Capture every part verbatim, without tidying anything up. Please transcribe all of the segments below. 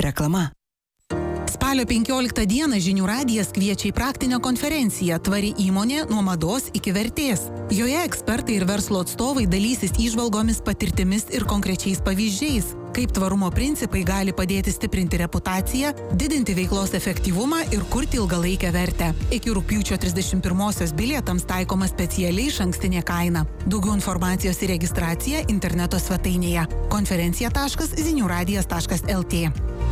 Reklama. Spalio penkioliktą dieną Žinių radijas kviečia į praktinę konferenciją Tvari įmonė nuo mados iki vertės. Joje ekspertai ir verslo atstovai dalysis įžvalgomis, patirtimis ir konkrečiais pavyzdžiais, kaip tvarumo principai gali padėti stiprinti reputaciją, didinti veiklos efektyvumą ir kurti ilgalaikę vertę. Iki rugpjūčio trisdešimt pirmosios bilietams taikoma specialiai išankstinė kaina. Daugiau informacijos ir registracija interneto svetainėje konferencija taškas zinių radijas taškas el tė.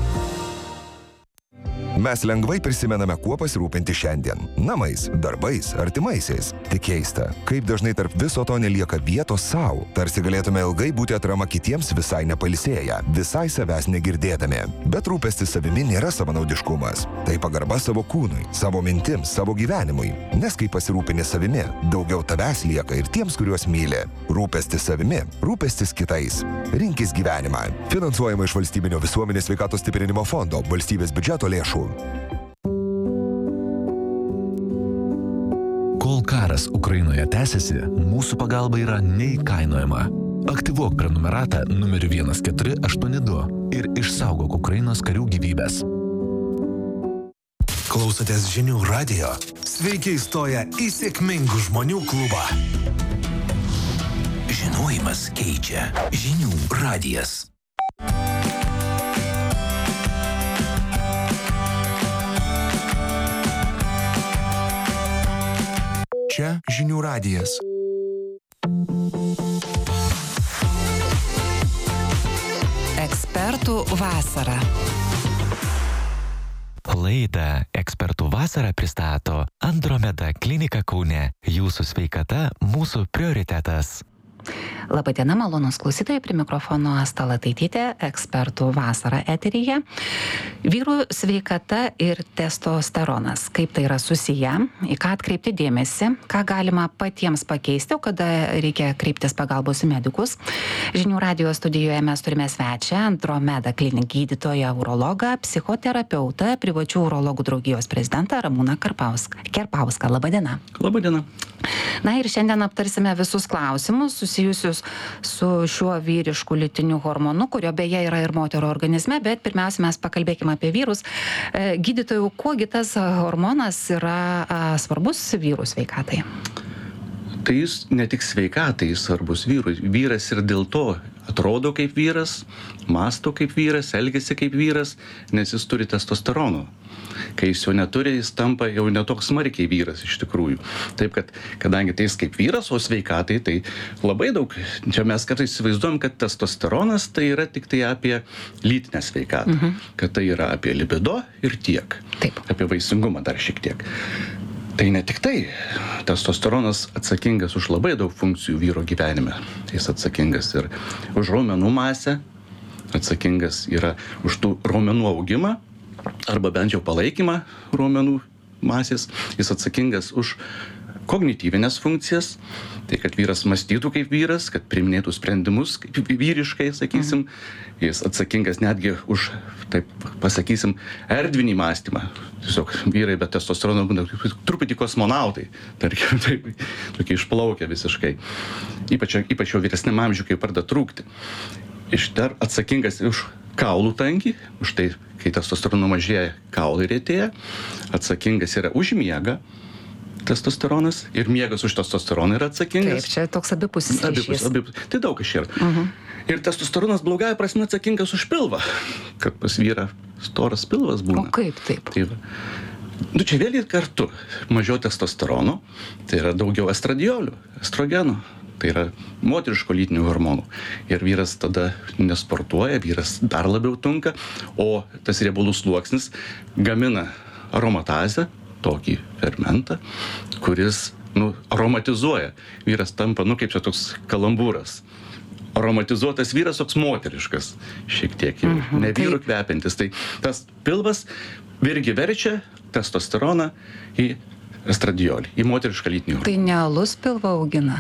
Mes lengvai prisimename, kuo pasirūpinti šiandien. Namais, darbais, artimaisiais. Tik keista, kaip dažnai tarp viso to nelieka vietos savo. Tarsi galėtume ilgai būti atrama kitiems visai nepailsėję, visai savęs negirdėdami. Bet rūpestis savimi nėra savanaudiškumas. Tai pagarba savo kūnui, savo mintims, savo gyvenimui. Nes kai pasirūpini savimi, daugiau tavęs lieka ir tiems, kuriuos myli. Rūpestis savimi, rūpestis kitais. Rinkis gyvenimą. Finansuojama iš Valstybinio visuomenės sveikatos stiprinimo fondo, valstybės biudžeto lėšų. Kol karas Ukrainoje tęsiasi, mūsų pagalba yra neįkainojama. Aktyvuok prenumeratą numeriu vienas keturi aštuoni du ir išsaugok Ukrainos karių gyvybės. Klausotės Žinių radijo. Sveiki įstoję į sėkmingų žmonių klubą. Žinojimas keičia. Žinių radijas. Čia Žinių radijas. Ekspertų vasara. Laidą Ekspertų vasara pristato Andromeda klinika Kaune. Jūsų sveikata – mūsų prioritetas. Labadiena, malonūs klausytojai, prie mikrofono Asta Lataitytė, Ekspertų vasara eteryje. Vyrų sveikata ir testosteronas. Kaip tai yra susiję, į ką atkreipti dėmesį, ką galima patiems pakeisti, o kada reikia kreiptis pagalbos į medikus. Žinių radijo studijoje mes turime svečią, Andromeda klinik gydytoją urologą, psichoterapeutą, privačių urologų draugijos prezidentą Ramūną Kerpauską. Kerpauską. Labadiena. Labadiena. Na ir šiandien aptarsime visus klausimus susijusius su šiuo vyrišku lytiniu hormonu, kurio beje yra ir moterų organizme, bet pirmiausia mes pakalbėkime apie vyrus. Gydytojų, kuogi tas hormonas yra svarbus vyrų sveikatai? Tai jis ne tik sveikatai svarbus vyrui. Vyras ir dėl to atrodo kaip vyras, mąsto kaip vyras, elgiasi kaip vyras, nes jis turi testosterono. Kai jis jo neturi, jis tampa jau netoks smarkiai vyras iš tikrųjų. Taip, kad kadangi tai jis kaip vyras, o sveikatai, tai labai daug. Čia mes kartais įsivaizduojam, kad testosteronas tai yra tik tai apie lytinę sveikatą. Mhm. Kad tai yra apie libido ir tiek. Taip. Apie vaisingumą dar šiek tiek. Tai ne tik tai. Testosteronas atsakingas už labai daug funkcijų vyro gyvenime. Jis atsakingas ir už raumenų masę, atsakingas yra už tų raumenų augimą, arba bent jau palaikymą raumenų masės. Jis atsakingas už kognityvinės funkcijas, tai kad vyras mąstytų kaip vyras, kad priiminėtų sprendimus kaip vyriškai, sakysim. Jis atsakingas netgi už, taip pasakysim, erdvinį mąstymą. Tiesiog vyrai be testosterono būna truputį kosmonautai, tarkim, taip, tokie išplaukia visiškai. Ypač, ypač jau vyresniam amžiui, kai pradeda trūkti. Iš dar atsakingas už kaulų tankį, už tai, kai testosterono mažėja, kaulai retėja. Atsakingas yra už miegą, testosteronas, ir miegas už testosteroną yra atsakingas. Taip, čia toks abipusis ryšys. Abipus, abipus. Tai daug iš yra. Uh-huh. Ir testosteronas blogąja prasme atsakingas už pilvą, kad pas vyrą storas pilvas būna. O kaip taip? Tai va. Nu, čia vėlgi kartu mažiau testosterono, tai yra daugiau estradiolių, estrogenų. Tai yra moteriško lytinių hormonų. Ir vyras tada nesportuoja, vyras dar labiau tunka, o tas riebalų sluoksnis gamina aromatazę, tokį fermentą, kuris, nu, aromatizuoja. Vyras tampa, nu, kaip čia toks kalambūras. Aromatizuotas vyras toks moteriškas, šiek tiek jau, mhm, ne vyrų tai kvepintis. Tai tas pilvas irgi verčia testosteroną į estradiolį, į moterišką lytinį hormoną. Tai ne alus pilvą augina?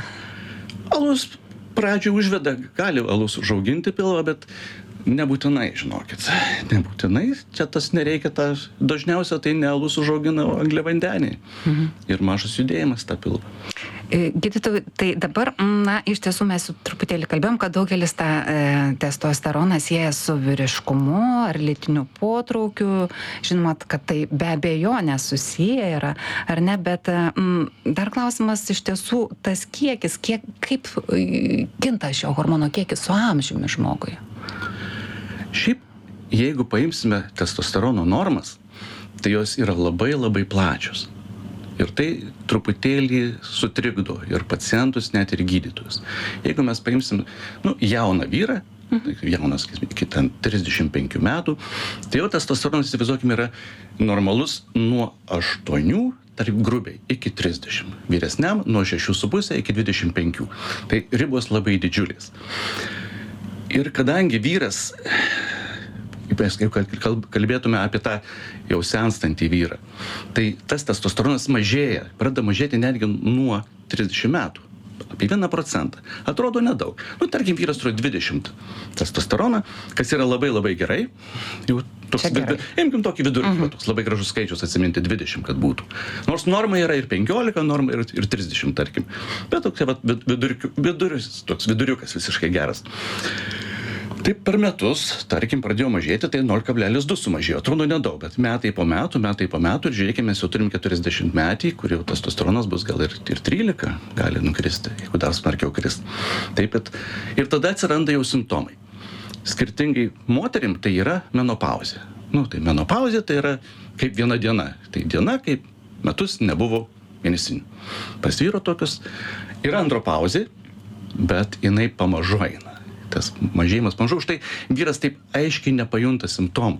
Alus pradžioj užveda, gali alus užauginti pilvą, bet nebūtinai, žinokit. Nebūtinai, čia tas nereikia, ta, dažniausia tai ne alus užaugina, o angliavandeniai. Mhm. Ir mažas judėjimas tą pilvą. Gydytojai, tai dabar, na, iš tiesų mes truputėlį kalbėjom, kad daugelis tą e, testosteroną sieja su vyriškumu ar lytiniu potraukiu. Žinoma, kad tai be abejonės susiję yra, ar ne, bet m, dar klausimas iš tiesų tas kiekis, kiek, kaip kinta šio hormono kiekis su amžiumi žmogui. Šiaip, jeigu paimsime testosterono normas, tai jos yra labai labai plačios. Ir tai truputėlį sutrikdo ir pacientus, net ir gydytojus. Jeigu mes paimsim nu, jauną vyrą, mhm. jaunas iki trisdešimt penkių metų, tai jau testosteronas, įsivaizduokime, yra normalus nuo aštuonių, tarp grubiai, iki trisdešimt. Vyresniam nuo šešių su puse iki dvidešimt penkių. Tai ribos labai didžiulės. Ir kadangi vyras, kaip kalbėtume apie tą jau senstantį vyrą, tai tas testosteronas mažėja, pradeda mažėti netgi nuo trisdešimt metų, apie vieną procentą. Atrodo nedaug. Nu, tarkim, vyras turi dvidešimt testosteroną, kas yra labai labai gerai. Jau toks, imkim tokį vidurkį, uh-huh. toks labai gražus skaičius atsiminti dvidešimt, kad būtų. Nors norma yra ir penkiolika, norma yra ir trisdešimt, tarkim. Bet toks vat, viduriukas, vidurius, toks viduriukas visiškai geras. Taip per metus, tarkim, pradėjo mažėti, tai nol kablelis du sumažėjo. Atrodo nedaug, bet metai po metų, metai po metų, ir žiūrėkime, mes jau turim keturiasdešimt metį, kur jau testosteronas bus gal ir, ir trylika gali nukristi, jeigu dar smarkiau kristi. Taip, bet ir tada atsiranda jau simptomai. Skirtingai moterim tai yra menopauzė. Nu, tai menopauzė tai yra kaip viena diena. Tai diena, kaip metus nebuvo mėnesinių. Pas vyro tokios yra andropauzė, bet jinai pamažu eina. Tas mažėjimas pamažu, už tai vyras taip aiškiai nepajunta simptomų.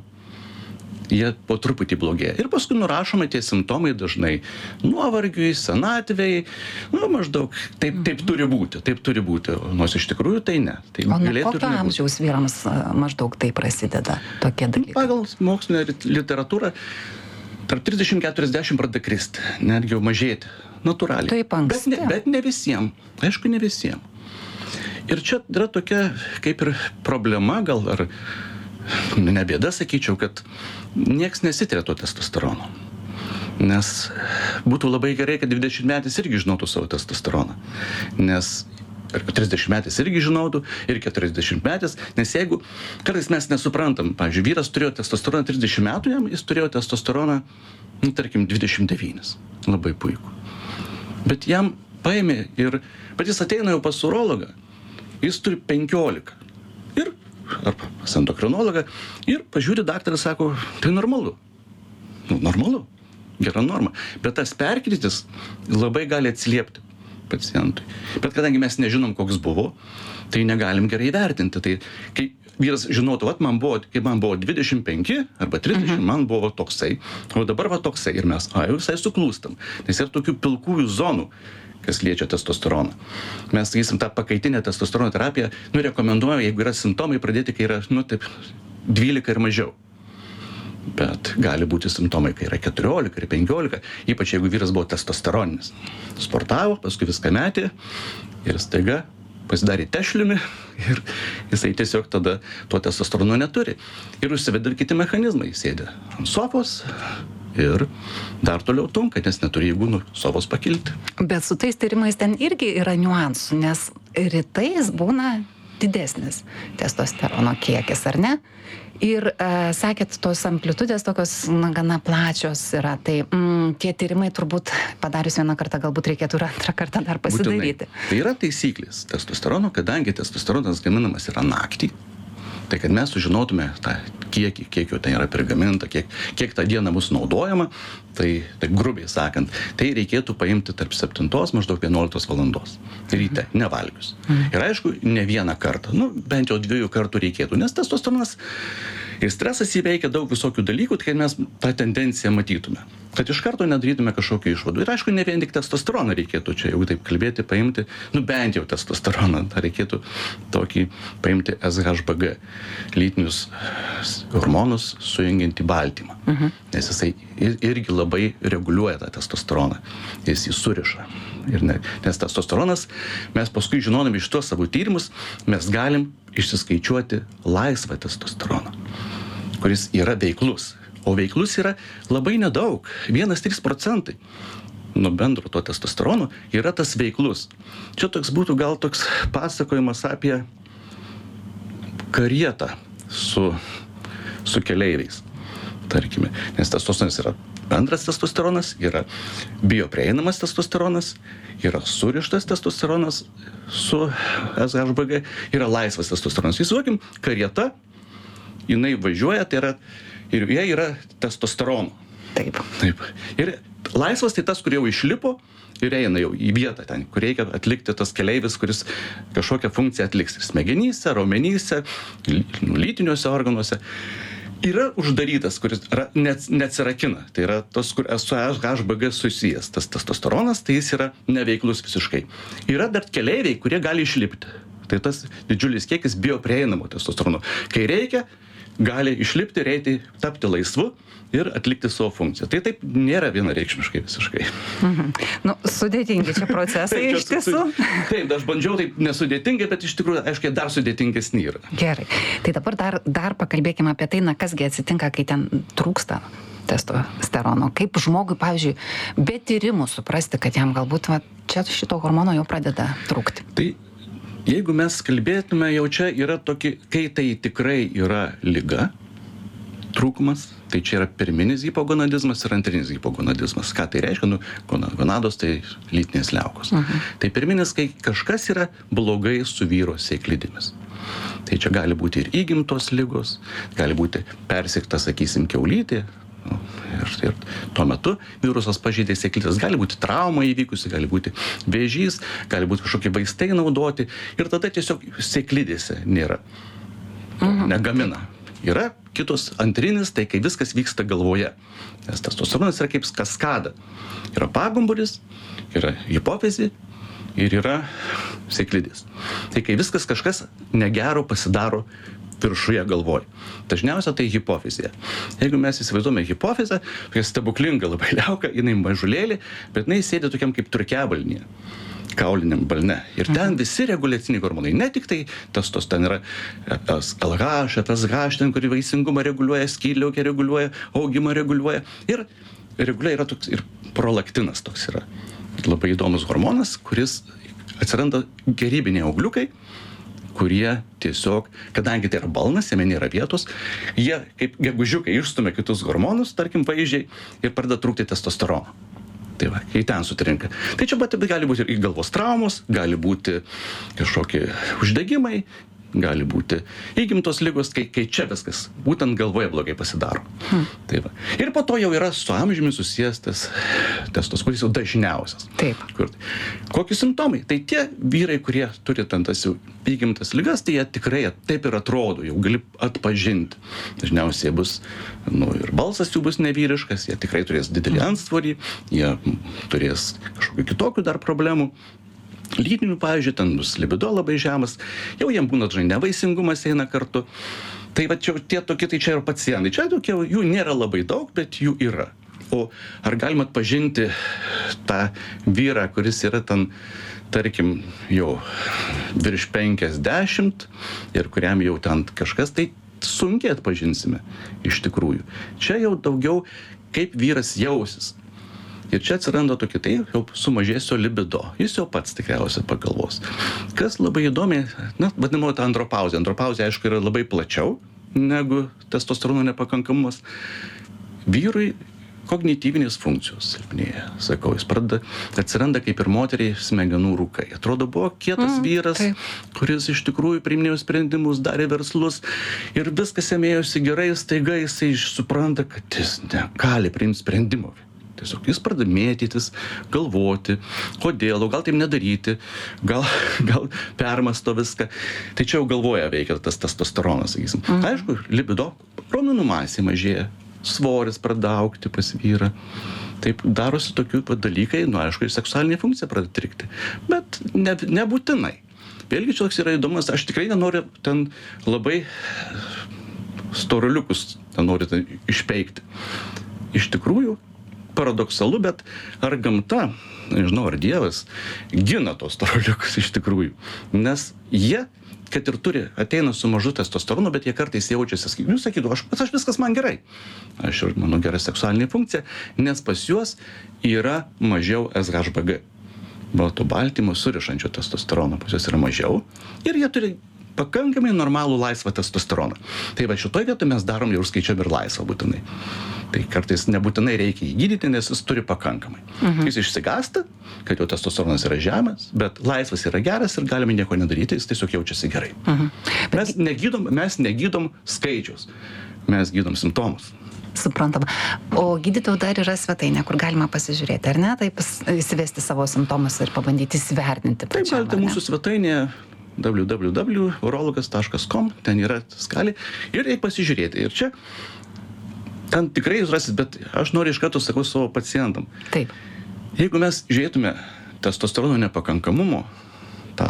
Jie po truputį blogėja. Ir paskui nurašoma tie simptomai dažnai nuovargiui, senatvei, nu maždaug taip, taip turi būti, taip turi būti, nors iš tikrųjų tai ne. Tai o nuo kokio amžiaus vyrams maždaug tai prasideda, tokie dalykai? Pagal mokslinę literatūrą tarp trisdešimt keturiasdešimt pradeda kristi, netgi jau mažėti, natūraliai. Taip anksti. Bet ne, bet ne visiems, aišku, ne visiems. Ir čia yra tokia kaip ir problema, gal ar ne bėda, sakyčiau, kad nieks nesitiria to testosterono. Nes būtų labai gerai, kad dvidešimtmetis irgi žinotų savo testosteroną. Nes ir trisdešimtmetis irgi žinotų, ir keturiasdešimtmetis, nes jeigu kartais mes nesuprantam, pavyzdžiui, vyras turėjo testosteroną trisdešimt metų, jam jis turėjo testosteroną, nu, tarkim, dvidešimt devynis. Labai puiku. Bet jam paėmė ir patys ateina jau pas urologą, jis turi penkiolika. Ir, ar pas endokrinologą, ir pažiūri daktaras, sako, tai normalu. Nu, normalu. Gera norma. Bet tas perkritis labai gali atsiliepti pacientui. Bet kadangi mes nežinom, koks buvo, tai negalim gerai vertinti. Tai kai vyras žinotų, vat man buvo, kai man buvo dvidešimt penki arba trisdešimt, uh-huh. man buvo toksai, o dabar va toksai. Ir mes, a, jau visai suklūstam. Nes yra tokių pilkųjų zonų, kas liečia testosteroną. Mes, sakysim, tą pakaitinę testosterono terapiją, nu, rekomenduoju, jeigu yra simptomai, pradėti, kai yra, nu, taip, dvylika ir mažiau. Bet gali būti simptomai, kai yra keturiolika ir penkiolika, ypač jeigu vyras buvo testosteroninis. Sportavo, paskui viską metė ir staiga pasidarė tešliumi ir jisai tiesiog tada to testosterono neturi. Ir užsiveda ir kiti mechanizmai. Jis sėdė ant sofos ir dar toliau tunka, nes neturi jėgų nuo sofos pakilti. Bet su tais tyrimais ten irgi yra niuansų, nes rytais būna didesnis testosterono kiekis, ar ne? Ir e, sakėt, tos amplitudės tokios na, gana plačios yra, tai mm, tie tyrimai turbūt padarius vieną kartą, galbūt reikėtų ir antrą kartą dar pasidaryti. Būtinai. Tai yra taisyklės testosterono, kadangi testosteronas gaminamas yra naktį, tai kad mes sužinotume tą kiekį, kiek jo ten yra prigaminta, kiek, kiek tą dieną bus naudojama, tai, tai grubiai sakant, tai reikėtų paimti tarp septintos maždaug vienuoliktos valandos ryte, nevalgius. Mhm. Ir aišku, ne vieną kartą, nu, bent jau dviejų kartų reikėtų, nes testosteronas ir stresas įveikia daug visokių dalykų, tai kad mes tą tendenciją matytume. Kad iš karto nedarytume kažkokių išvadų. Ir aišku, ne vien tik testosteroną reikėtų čia, jeigu taip kalbėti, paimti, nu bent jau testosteroną, tą reikėtų tokį paimti S H B G, lytinius hormonus sujungiantį baltymą. Mhm. Nes jisai irgi labai reguliuoja tą testosteroną. Jis jį suriša. Ir ne, nes testosteronas, mes paskui žinodami iš tuos savo tyrimus, mes galim išsiskaičiuoti laisvą testosteroną, kuris yra veiklus. O veiklus yra labai nedaug, vienas trys procentai nuo bendro to testosterono yra tas veiklus. Čia toks būtų gal toks pasakojimas apie karietą su, su keleiviais, tarkime. Nes testosteronas yra bendras testosteronas, yra bioprieinamas testosteronas, yra surištas testosteronas su S H B G, yra laisvas testosteronas. Įsivaizduokim, karieta, jinai važiuoja, tai yra, ir jie yra testosterono. Taip. Taip. Ir laisvas tai tas, kur jau išlipo ir eina jau į vietą ten, kur reikia atlikti tas keleivis, kuris kažkokią funkciją atliks ir smegenyse, raumenyse, lytiniuose organuose. Yra uždarytas, kuris neatsirakina. Tai yra tas, kur su H B G susijęs. Tas testosteronas, tai jis yra neveiklus visiškai. Yra dar keleiviai, kurie gali išlipti. Tai tas didžiulis kiekis bioprieinamo testosterono. Kai reikia, gali išlipti, reikia tapti laisvu ir atlikti savo funkciją. Tai taip nėra vienareikšmiškai visiškai. Mhm. Nu, sudėtingi čia procesai iš tiesų. Taip, aš bandžiau taip nesudėtingai, bet iš tikrųjų, aiškiai, dar sudėtingesni yra. Gerai. Tai dabar dar, dar pakalbėkime apie tai, na, kasgi atsitinka, kai ten trūksta testosterono. Kaip žmogui, pavyzdžiui, be tyrimų suprasti, kad jam galbūt va, čia šito hormono jau pradeda trūkti. Tai jeigu mes kalbėtume, jau čia yra tokie, kai tai tikrai yra liga, trūkumas, tai čia yra pirminis hipogonadizmas ir antrinis hipogonadizmas. Ką tai reiškia? Nu, gonados tai lytinės liaukos. Uh-huh. Tai pirminis, kai kažkas yra blogai su vyro sėklidėmis. Tai čia gali būti ir įgimtos ligos, gali būti persikta, sakysim, kiaulytė. Nu, ir, ir tuo metu virusas pažeidė sėklidės. Gali būti trauma įvykusi, gali būti vėžys, gali būti kažkokie vaistai naudoti. Ir tada tiesiog sėklidėse nėra. Uh-huh. Negamina. Yra kitos antrinis, tai kai viskas vyksta galvoje. Nes testosteronas yra kaip kaskada. Yra pagumburis, yra hipofizė ir yra sėklidės. Tai kai viskas kažkas negero pasidaro viršuje galvoje. Dažniausiai tai hipofizė. Jeigu mes įsivaizduojame hipofizę, tai stebuklinga labai liauka, jinai mažulėlė, bet jinai sėdi tokiam kaip turkiabalnyje, kauliniam balne. Ir ten visi reguliaciniai hormonai, ne tik tai testos, ten yra L H, F S H, ten, kuri vaisingumą reguliuoja, skydliaukę reguliuoja, augimą reguliuoja. Ir reguliuoja yra toks, ir prolaktinas toks yra. Labai įdomus hormonas, kuris atsiranda gerybiniai augliukai, kurie tiesiog, kadangi tai yra balnas, jame nėra vietos, jie kaip gegužiukai išstumia kitus hormonus, tarkim, vaizdžiai, ir pradeda trūkti testosterono. Tai va, kai ten sutrinka. Tai čia bet gali būti ir galvos traumos, gali būti kažkokie uždegimai, gali būti įgimtos ligos, kai, kai čia viskas būtent galvoje blogai pasidaro. Hmm. Tai va. Ir po to jau yra su amžiumi susijęs tas testos, kuris jau dažniausias. Taip. Kur, kokie simptomai? Tai tie vyrai, kurie turi ten tas jau įgimtas ligas, tai jie tikrai taip ir atrodo, jau gali atpažinti. Dažniausiai bus, nu, ir balsas jų bus nevyriškas, jie tikrai turės didelį antsvorį, jie turės kažkokių kitokių dar problemų. Lytinių, pavyzdžiui, ten bus libido labai žemas, jau jiem būna dažnai nevaisingumas eina kartu. Tai va čia tie tokie, tai čia yra pacientai. Čia tokie, jų nėra labai daug, bet jų yra. O ar galima atpažinti tą vyrą, kuris yra ten, tarkim, jau virš penkiasdešimt ir kuriam jau ten kažkas, tai sunkiai atpažinsime iš tikrųjų. Čia jau daugiau kaip vyras jausis. Ir čia atsiranda tokia, tai jau sumažėsio libido. Jis jau pats tikriausiai pagalvos. Kas labai įdomiai, na, vadinamoji ta andropauzė. Andropauzė, aišku, yra labai plačiau negu testosterono nepakankamumas. Vyrui kognityvinės funkcijos silpnėja, sakau, jis pradeda, atsiranda kaip ir moteriai smegenų rūkai. Atrodo, buvo kietas mm, vyras, taip. Kuris iš tikrųjų priiminėjo sprendimus, darė verslus ir viskas jam ėjosi gerai, staiga jisai supranta, kad jis negali priimti sprendimų. Tiesiog jis pradeda mėtytis, galvoti, kodėl, o gal taip nedaryti, gal, gal permasto viską. Tai čia jau galvoja veikia tas testosteronas, sakysim. Mhm. Aišku, libido, raumenų masė mažėja, svoris pradeda augti pas vyrą. Taip darosi tokių dalykai, nu aišku, ir seksualinė funkcija pradeda trikti. Bet ne, nebūtinai. Vėlgi čia toks yra įdomus, aš tikrai nenoriu ten labai storuliukus ten noriu ten išpeikti. Iš tikrųjų, paradoksalu, bet ar gamta, nežinau, ar Dievas gina tos storuliukus iš tikrųjų. Nes jie, kad ir turi, ateina su mažu testosteronu, bet jie kartais jaučiasi, jūs sakydavo, aš, aš viskas man gerai. Aš ir mano gera seksualinė funkcija, nes pas juos yra mažiau S H B G. Baltų baltymų surišančio testosterono pas juos yra mažiau ir jie turi pakankamai normalų laisvą testosteroną. Tai va šitoj vietoj mes darom jau skaičiuojam ir laisvą būtinai. Tai kartais nebūtinai reikia jį gydyti, nes jis turi pakankamai. Mhm. Jis išsigąsta, kad jo testosteronas yra žemas, bet laisvas yra geras ir galime nieko nedaryti, jis tiesiog jaučiasi gerai. Mhm. Mes negydom, mes negydom skaičius, mes gydom simptomus. Suprantama. O gydytojų dar yra svetainė, kur galima pasižiūrėti, ar ne? Taip įsivesti savo simptomus ir pabandyti įsivertinti. Taip, galite mūsų svetainėje w w w taškas urologas taškas com, ten yra skalė ir reikia pasižiūrėti. Ir čia, ten tikrai jūs rasit, bet aš noriu iš karto sakau savo pacientam. Taip. Jeigu mes žiūrėtume testosterono nepakankamumo, tą,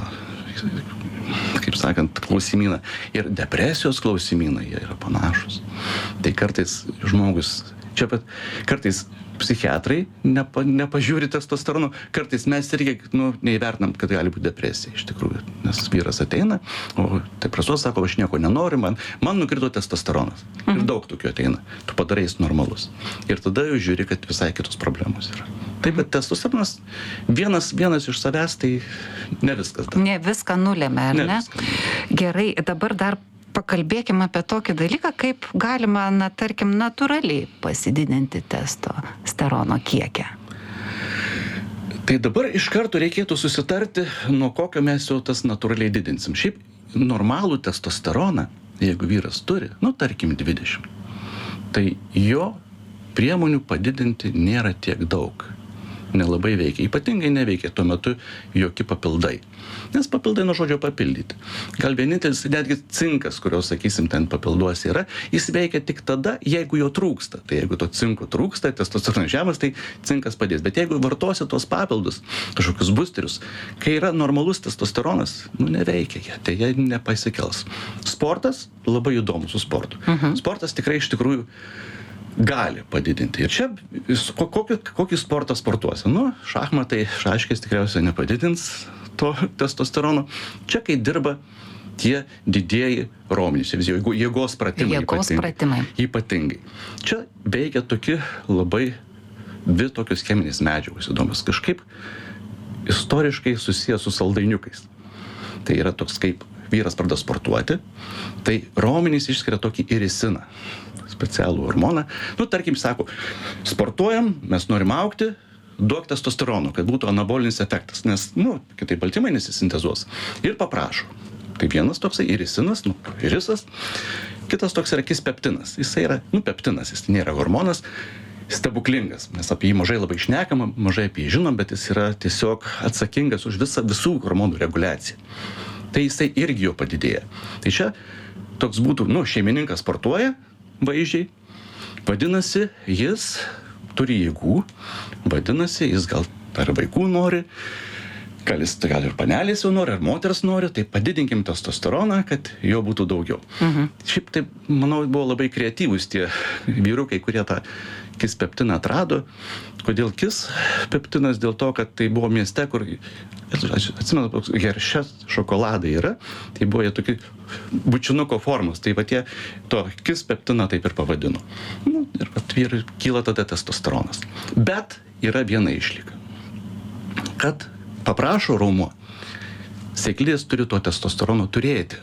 kaip sakant, klausimyną ir depresijos klausimyną, jie yra panašus. Tai kartais žmogus, čia pat, kartais psichiatrai nepa, nepažiūri testosteronų, kartais mes irgi nu, neįvertinam, kad gali būti depresija iš tikrųjų, nes vyras ateina, o depresuos sako, aš nieko nenoriu, man, man nukrito testosteronas. Mhm. Ir daug tokių ateina, tu padarai jis normalus. Ir tada jau žiūri, kad visai kitos problemos yra. Taip, bet testosteronas vienas, vienas iš savęs, tai ne viskas. Dar. Ne viską nulėmė, ar ne? ne? Viską. Gerai, dabar dar pakalbėkime apie tokį dalyką, kaip galima, na, tarkim, natūraliai pasididinti testosterono kiekį. Tai dabar iš karto reikėtų susitarti, nuo kokio mes jau tas natūraliai didinsim. Šiaip normalų testosteroną, jeigu vyras turi, nu, tarkim, dvidešimt, tai jo priemonių padidinti nėra tiek daug. Nelabai veikia. Ypatingai neveikia tuo metu jokie papildai. Nes papildai nuo žodžio papildyti. Gal vienintelis netgi cinkas, kurios, sakysim, ten papilduose yra, jis veikia tik tada, jeigu jo trūksta. Tai jeigu to cinko trūksta, testosteronas žemas, tai cinkas padės. Bet jeigu vartosi tos papildus, kažkokius boosterius, kai yra normalus testosteronas, nu neveikia jie, tai jie nepasikels. Sportas labai įdomus su sportu. Mhm. Sportas tikrai iš tikrųjų gali padidinti. Ir čia kokį, kokį sportą sportuosi? Nu, šachmatai, šaškės tikriausiai nepadidins to testosterono. Čia kai dirba tie didieji raumenys, jėgos pratimai. Jėgos ypatingai, pratimai. Ypatingai. Čia veikia tokie labai dvi tokios cheminės medžiagos įdomios. Kažkaip istoriškai susijęs su saldainiukais. Tai yra toks, kaip vyras pradeda sportuoti, tai raumenys išskiria tokį irisiną, specialų hormoną. Nu, tarkim, sako, sportuojam, mes norim augti, duok testosterono, kad būtų anabolinis efektas, nes, nu, kitaip baltymai nesisintezuos. Ir paprašo. Tai vienas toksai irisinas, nu, irisas, kitas toks yra kispeptinas. Jisai yra, nu, peptinas, jis nėra hormonas, stebuklingas. Mes apie jį mažai labai šnekam, mažai apie jį žinom, bet jis yra tiesiog atsakingas už visą, visų hormonų reguliaciją. Tai jisai irgi jau padidėja. Tai čia toks būtų, nu, šeimininkas sportuoja, vaizdžiai, vadinasi, jis turi jėgų, vadinasi, jis gal ar vaikų nori, gal jis gal ir panelės jau nori, ar moters nori, tai padidinkim testosteroną, kad jo būtų daugiau. Mhm. Šiaip taip, manau, buvo labai kreatyvūs tie vyrukai, kurie tą kispeptiną atrado. Kodėl kispeptinas? Dėl to, kad tai buvo mieste, kur, aš atsimenu, Hershey šokoladai yra, tai buvo jie tokie bučinuko formos, tai va tie to kispeptiną taip ir pavadino. Nu, ir vat vyrui kyla tada testosteronas. Bet yra viena išlyga, kad paprašo raumuo, sėklidės turi to testosterono turėti.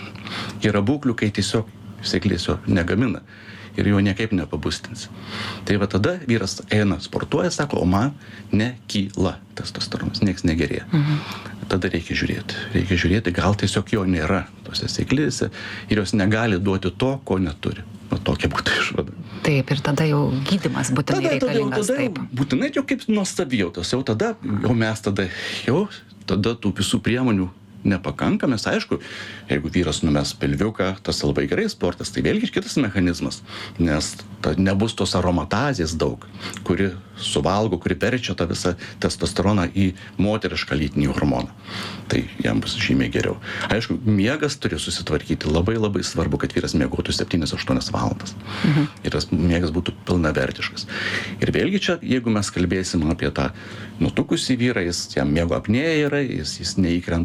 Yra būklių, kai tiesiog sėklidės jo negamina ir jo niekaip nepabustins. Tai va tada vyras eina, sportuoja, sako, o man nekyla testosteronas, nieks negerėja. Mhm. Tada reikia žiūrėti. Reikia žiūrėti, gal tiesiog jo nėra tose sėklidėse ir jos negali duoti to, ko neturi. Va tokia būtų išvada. Taip, ir tada jau gydymas būtinai tada, reikalingas. Tada, taip. tada būtinai jau kaip nuo savijautos. Jau tada, jau mes tada, jau tada tų visų priemonių nepakanka, mes aišku, jeigu vyras numes pilviuką, tas labai gerai sportas, tai vėlgi kitas mechanizmas, nes ta, nebus tos aromatazės daug, kuri suvalgo, kuri verčia tą visą testosteroną į moterišką lytinį hormoną. Tai jam bus žymiai geriau. Aišku, miegas turi susitvarkyti, labai labai svarbu, kad vyras miegotų septynias aštuonias valandas. Mhm. Ir tas miegas būtų pilnavertiškas. Ir vėlgi čia, jeigu mes kalbėsim apie tą nutukusį vyrą, jis jam miego apnėja yra, jis, jis neįkrenta į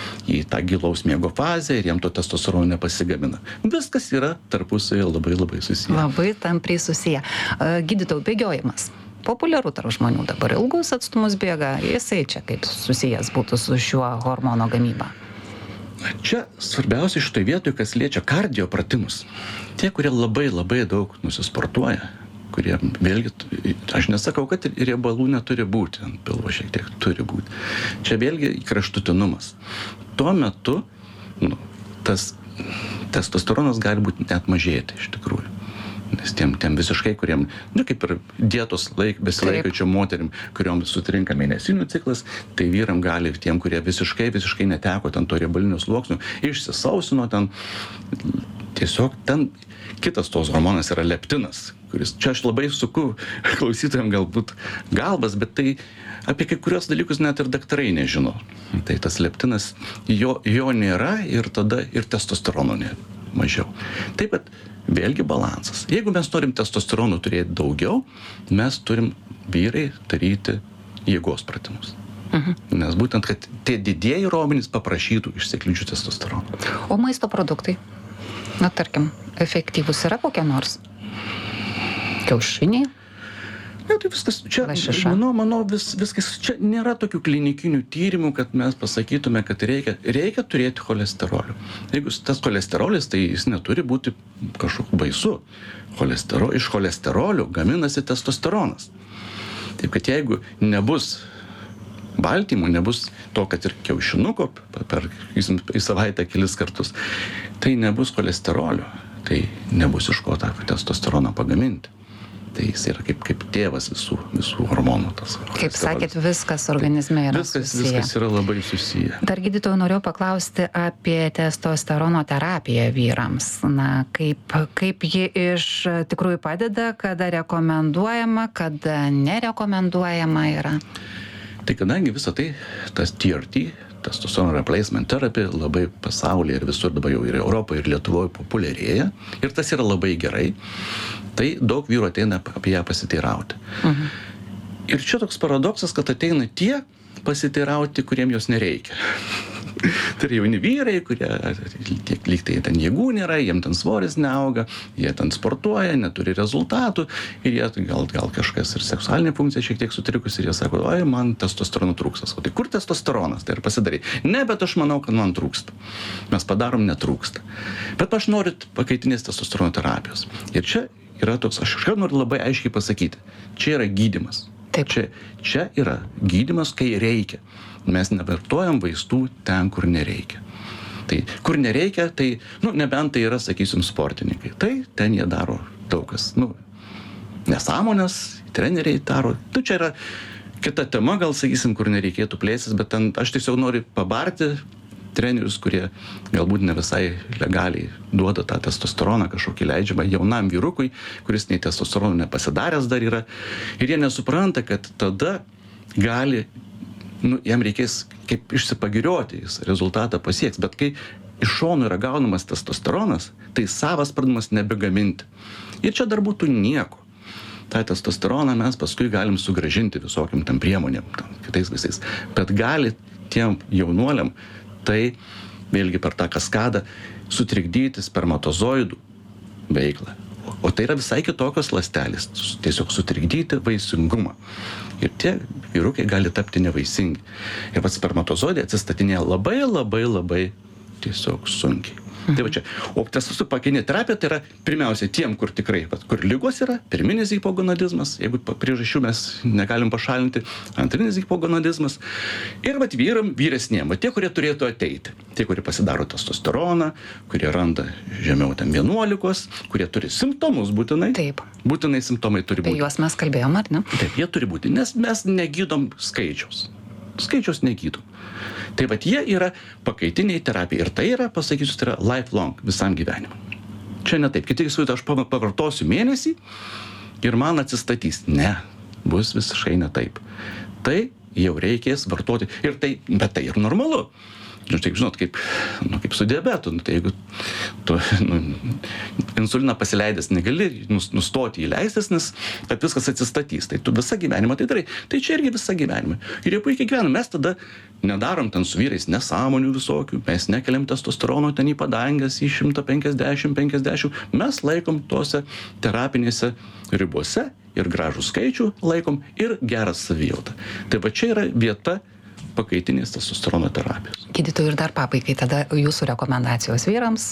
į tą gilaus miego fazę ir jiem to testosterono nepasigamina. Viskas yra tarpusavy labai labai susiję. Labai tampriai susiję. Gydytojau, bėgiojimas. Populiaru tarp žmonių dabar ilgus atstumus bėga. Jisai čia kaip susijęs būtų su šiuo hormono gamyba. Čia svarbiausia šitoj vietoj, kas liečia kardio pratimus. Tie, kurie labai labai daug nusisportuoja, kurie vėlgi, aš nesakau, kad riebalų neturi būti, ant pilvo šiek tiek turi būti. Čia vėlgi kraštutinumas. Tuo metu nu, tas testosteronas gali būti net mažėti iš tikrųjų. Nes tiem, tiem visiškai, kuriem, nu, kaip ir dietos laik, besilaikančiom moterim, kuriom sutrinka mėnesinių ciklas, tai vyram gali, tiem, kurie visiškai, visiškai neteko ten to riebalinių sluoksnių, išsisausino ten, tiesiog ten kitas tos hormonas yra leptinas, kuris, čia aš labai suku klausytojams galbūt galvas, bet tai apie kai kurios dalykus net ir daktarai nežino. Tai tas leptinas, jo, jo nėra ir tada ir testosterono nėra mažiau. Taip pat vėlgi balansas. Jeigu mes norim testosteronų turėti daugiau, mes turim vyrai daryti jėgos pratimus. Mhm. Nes būtent, kad tie didieji raumenys paprašytų išsikliučių testosterono. O maisto produktai? Na, tarkim, efektyvus yra kokie nors? Kiaušiniai? Ne, tai viskas, čia, manau, manau vis, viskas, čia nėra tokių klinikinių tyrimų, kad mes pasakytume, kad reikia, reikia turėti cholesterolio. Jeigu tas cholesterolis, tai jis neturi būti kažkoks baisu. Cholesterol, iš cholesterolio gaminasi testosteronas. Taip, kad jeigu nebus baltymų, nebus to, kad ir kiaušinuko per į savaitę kelis kartus, tai nebus cholesterolio, tai nebus iš ko tą testosteroną pagaminti. Tai jis yra kaip, kaip tėvas visų, visų hormonų. Tas kaip sakėt, viskas organizme yra viskas, susiję. Viskas yra labai susiję. Dar gydytojau norėjau paklausti apie testosterono terapiją vyrams. Na, kaip, kaip ji iš tikrųjų padeda, kada rekomenduojama, kada nerekomenduojama yra? Tai kadangi visą tai, tas T R T, testosterone replacement therapy, labai pasaulyje ir visur dabar jau ir Europoje, ir Lietuvoje populiarėja. Ir tas yra labai gerai. Tai daug vyrų ateina apie ją pasiteirauti. Mhm. Ir čia toks paradoksas, kad ateina tie pasiteirauti, kuriem jos nereikia. Tai yra jauni vyrai, kurie tiek lyg tai ten jėgų nėra, jiem ten svoris neauga, jie ten sportuoja, neturi rezultatų ir jie gal, gal kažkas ir seksualinė funkcija šiek tiek sutrikus ir jie sako, oi, man testosterono trūkstas. O tai kur testosteronas? Tai ir pasidarai. Ne, bet aš manau, kad man trūksta. Mes padarom netrūksta. Bet aš noriu pakaitinės testosterono terapijos. Ir čia yra toks, aš kažką noriu labai aiškiai pasakyti. Čia yra gydymas. Taip. Čia, čia yra gydymas, kai reikia. Mes nevartojam vaistų ten, kur nereikia. Tai kur nereikia, tai, nu, nebent tai yra, sakysim, sportininkai. Tai ten jie daro daug kas, nu, nesąmonės, treneriai daro. Tai čia yra kita tema, gal, sakysim, kur nereikėtų plėstis, bet ten aš tiesiog noriu pabarti trenerius, kurie galbūt ne visai legaliai duoda tą testosteroną kažkokį leidžiamą jaunam vyrukui, kuris nei testosteronų nepasidaręs dar yra. Ir jie nesupranta, kad tada gali, nu, jam reikės kaip išsipagirioti, jis rezultatą pasieks. Bet kai iš šono yra gaunamas testosteronas, tai savas pradedamas nebegaminti. Ir čia dar būtų nieko. tą testosteroną mes paskui galim sugrąžinti visokiam tam priemonėm, tam kitais visais. Bet gali tiem jaunuoliam tai vėlgi per tą kaskadą sutrikdyti spermatozoidų veiklą. O tai yra visai kitokios ląstelės, tiesiog sutrikdyti vaisingumą. Ir tie vyrukai gali tapti nevaisingi. Ir pats spermatozoidai atsistatinėja labai, labai, labai tiesiog sunkiai. Mhm. Tai va čia. O testosterono pakaitinė terapija tai yra pirmiausia tiem, kur tikrai, kur ligos yra, pirminis hipogonadizmas, jeigu priežasčių mes negalim pašalinti, antrinis hipogonadizmas. Ir vat vyram, vyresniem, va tie, kurie turėtų ateiti. Tie, kurie pasidaro testosteroną, kurie randa žemiau ten vienuolikos, kurie turi simptomus būtinai. Taip. Būtinai simptomai turi būti. Apie juos mes kalbėjom, ar ne? Taip, jie turi būti, nes mes negydom skaičiaus. Skaičiaus negydom. Tai vat jie yra pakaitiniai terapija. Ir tai yra, pasakysiu, tai yra lifelong, visam gyvenimui. Čia ne taip. Kiti įsivaizduoja, aš pavartosiu mėnesį ir man atsistatys. Ne, bus visiškai ne taip. Tai jau reikės vartoti. Ir tai, bet tai ir normalu. Nu, taip, žinot, kaip, nu, kaip su diabetu. Nu, tai jeigu tu nu, insuliną pasileidęs negali nustoti įleistis, nes kad viskas atsistatys. Tai tu visą gyvenimą tai darai. Tai čia irgi visą gyvenimą. Ir jie puikiai gyvena. Mes tada nedarom ten su vyrais nesąmonių visokių. Mes nekeliam testosterono ten į padangas, į šimtą penkiasdešimt penkiasdešimt. Mes laikom tose terapinėse ribose ir gražų skaičių laikom ir gerą savijautą. Tai va čia yra vieta pakaitinės testosterono terapijos. Gydytojų ir dar pabaigai, tada jūsų rekomendacijos vyrams?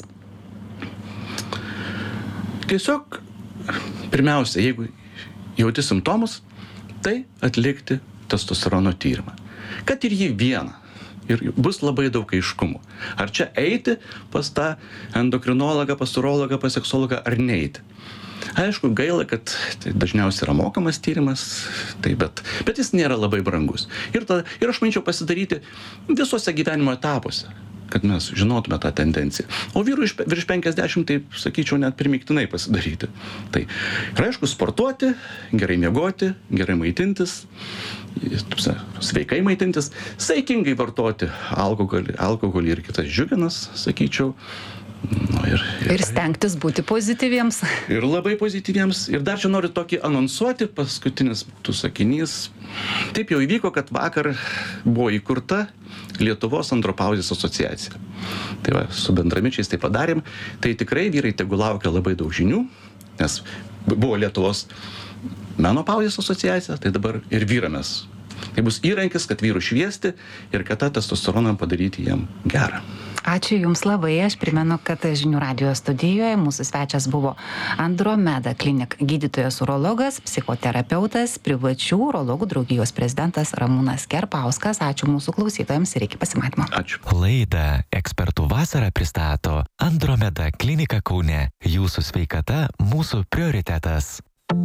Tiesiog, pirmiausia, jeigu jauti simptomus, tai atlikti testosterono tyrimą. Kad ir jį vieną. Ir bus labai daug aiškumų. Ar čia eiti pas tą endokrinologą, pas urologą, pas seksologą, ar neiti. Aišku, gaila, kad tai dažniausiai yra mokamas tyrimas, tai bet, bet jis nėra labai brangus. Ir, tada, ir aš manyčiau pasidaryti visuose gyvenimo etapuose, kad mes žinotume tą tendenciją. O vyrų virš penkiasdešimt, tai sakyčiau, net primiktinai pasidaryti. Tai ir aišku, sportuoti, gerai miegoti, gerai maitintis, sveikai maitintis, saikingai vartoti alkoholį, alkoholį ir kitas džiuginas, sakyčiau. Nu, ir, ir, ir stengtis būti pozityviems. Ir labai pozityviems. Ir dar čia noriu tokį anonsuoti, paskutinis tų sakinys. Taip jau įvyko, kad vakar buvo įkurta Lietuvos andropauzės asociacija. Tai va, su bendramičiais tai padarėm. Tai tikrai vyrai tegu laukia labai daug žinių, nes buvo Lietuvos menopauzės asociacija, tai dabar ir vyramės. Tai bus įrankis, kad vyrų šviesti ir kad tą testosteroną padaryti jiem gerą. Ačiū Jums labai. Aš primenu, kad Žinių radijo studijoje mūsų svečias buvo Andromeda Clinic gydytojas urologas, psichoterapeutas, privačių urologų draugijos prezidentas Ramūnas Kerpauskas. Ačiū mūsų klausytojams ir iki pasimatymo. Ačiū. Laidą Ekspertų vasara pristato Andromeda Klinika Kaune. Jūsų sveikata – mūsų prioritetas.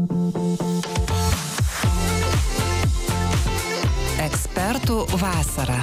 Ekspertų vasara.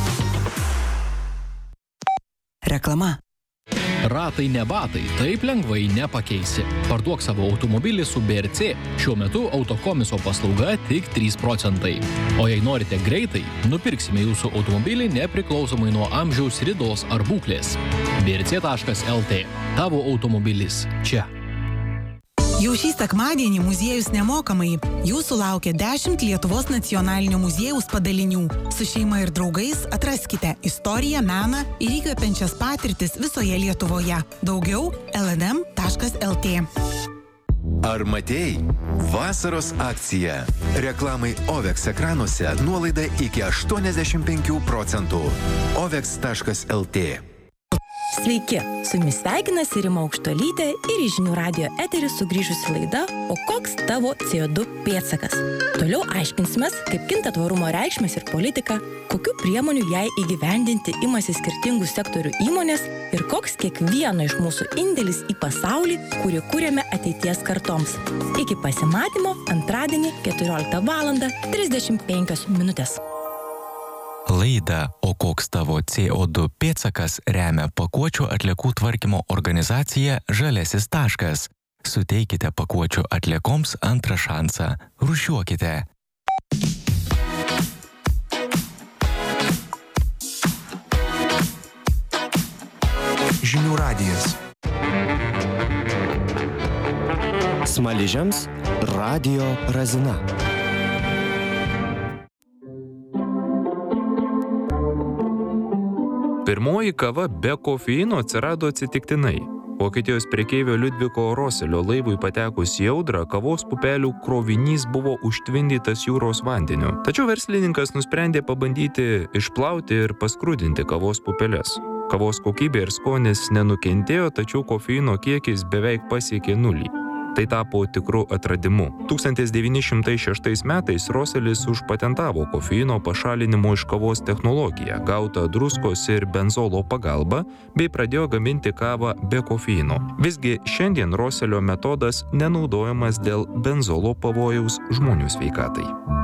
Reklama. Ratai ne batai, taip lengvai nepakeisi. Parduok savo automobilį su B R C. Šiuo metu autokomiso paslauga tik trys procentai. O jei norite greitai, nupirksime jūsų automobilį nepriklausomai nuo amžiaus, ridos ar būklės. B R C taškas L T. Tavo automobilis čia. Jau šį sekmadienį muziejus nemokamai. Jūsų laukia dešimt Lietuvos nacionalinio muziejaus padalinių. Su šeima ir draugais atraskite istoriją, meną ir įkvepiančias patirtis visoje Lietuvoje. Daugiau L N M taškas L T. Ar matėjai? Vasaros akcija. Reklamai Ovex ekranuose nuolaida iki aštuoniasdešimt penkių procentų. Ovex taškas L T. Sveiki, su jumis sveikinasi Rima Aukštuolytė ir į Žinių radijo eterį sugrįžusi laida O koks tavo C O du pėdsakas? Toliau aiškinsimės, kaip kinta tvarumo reikšmės ir politika, kokių priemonių jai įgyvendinti imasi skirtingų sektorių įmonės ir koks kiekvieno iš mūsų indėlis į pasaulį, kurį kūrėme ateities kartoms. Iki pasimatymo antradienį keturioliktą valandą trisdešimt penkios minutės. Laidą O koks tavo C O du pėdsakas remia pakuočių atliekų tvarkymo organizacija Žaliasis taškas. Suteikite pakuočių atliekoms antrą šansą. Rūšiuokite. Žinių radijas. Smaližiams Radio Razina. Pirmoji kava be kofeino atsirado atsitiktinai. Vokietijos prekeivio Liudviko Roselio laivui patekus į audrą, kavos pupelių krovinys buvo užtvindytas jūros vandeniu. Tačiau verslininkas nusprendė pabandyti išplauti ir paskrudinti kavos pupeles. Kavos kokybė ir skonis nenukentėjo, tačiau kofeino kiekis beveik pasiekė nulį. Tai tapo tikru atradimu. tūkstantis devyni šimtai šeštais metais Roselis užpatentavo kofeino pašalinimo iš kavos technologiją, gautą druskos ir benzolo pagalba, bei pradėjo gaminti kavą be kofeino. Visgi šiandien Roselio metodas nenaudojamas dėl benzolo pavojaus žmonių sveikatai.